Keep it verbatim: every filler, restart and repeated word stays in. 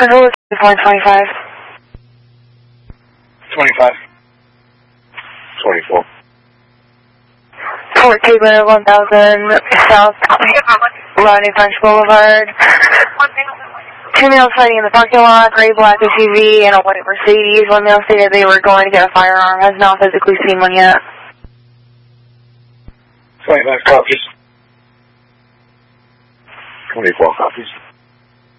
Control is twenty-five. twenty-five. twenty-four. Fort Taylor, one thousand, South Rodney French Boulevard. Two males fighting in the parking lot, gray black S U V and a white Mercedes. One male stated they were going to get a firearm, has not physically seen one yet. twenty-five copies. twenty-four copies.